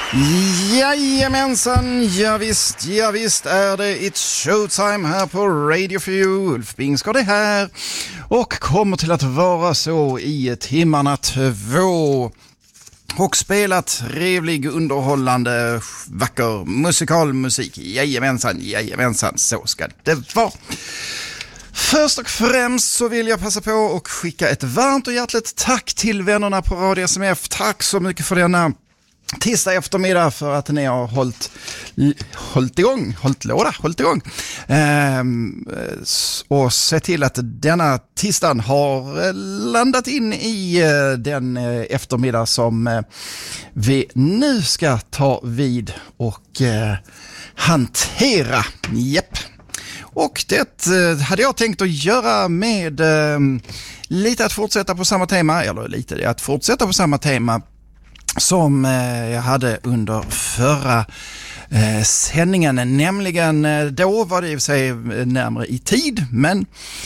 Jajamensan, ja visst är det It's Showtime här på Radio for You. Ulf Bingsgård är här och kommer till att vara så i timmarna 2 och spela trevlig, underhållande, vacker musikalmusik. Jajamensan, så ska det vara. Först och främst så vill jag passa på att skicka ett varmt och hjärtligt tack till vännerna på Radio SMF. Tack så mycket för denna tisdag eftermiddag för att ni har hållit igång och se till att denna tisdagen har landat in i den eftermiddag som vi nu ska ta vid och hantera. Japp. Och det hade jag tänkt att göra med lite att fortsätta på samma tema, eller lite att fortsätta på samma tema som jag hade under förra sändningen, nämligen då var det i sig närmare i tid, men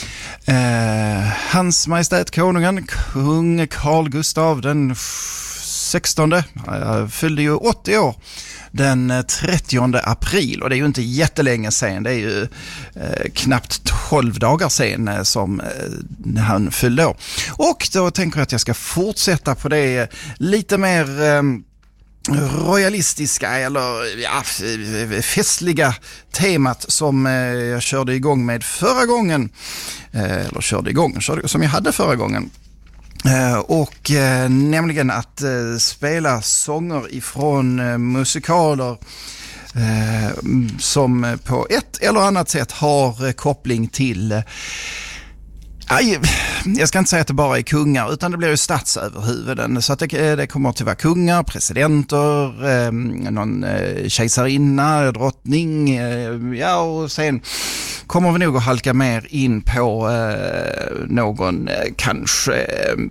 Hans Majestät Konungen, kung Carl Gustav den 16 fyllde ju 80 år den 30 april, och det är ju inte jättelänge sen, det är ju knappt 12 dagar sen som han fyllde år. Och då tänker jag att jag ska fortsätta på det lite mer royalistiska eller festliga temat som jag körde igång med förra gången, som jag hade förra gången. Och nämligen att spela sånger ifrån musikaler som på ett eller annat sätt har koppling till, jag ska inte säga att det bara är kungar, utan det blir ju statsöverhuvuden, så att det kommer att vara kungar, presidenter, någon kejsarinna, drottning, och sen kommer vi nog att halka mer in på någon kanske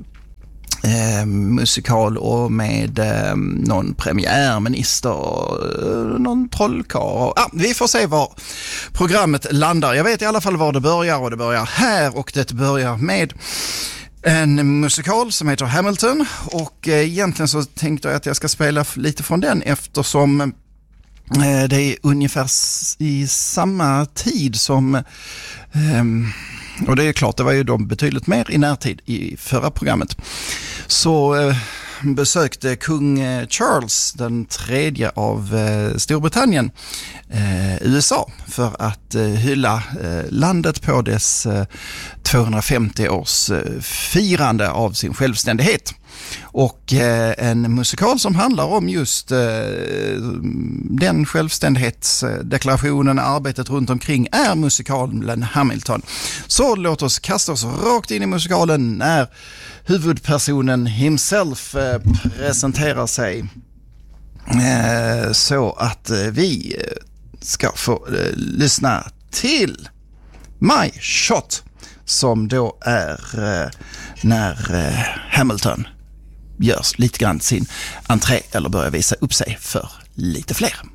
musikal och med någon premiärminister och någon trollkarl. Vi får se var programmet landar. Jag vet i alla fall var det börjar, och det börjar här, och det börjar med en musikal som heter Hamilton, och egentligen så tänkte jag att jag ska spela lite från den, eftersom det är ungefär i samma tid som och det är klart, det var ju de betydligt mer i närtid i förra programmet. Så besökte kung Charles den 3 av Storbritannien USA för att hylla landet på dess 250 års firande av sin självständighet. Och en musikal som handlar om just den självständighetsdeklarationen, arbetet runt omkring, är musikalen Hamilton. Så låt oss kasta oss rakt in i musikalen när huvudpersonen himself presenterar sig, så att vi ska få lyssna till My Shot, som då är när Hamilton gör lite grann sin entré eller börjar visa upp sig för lite fler.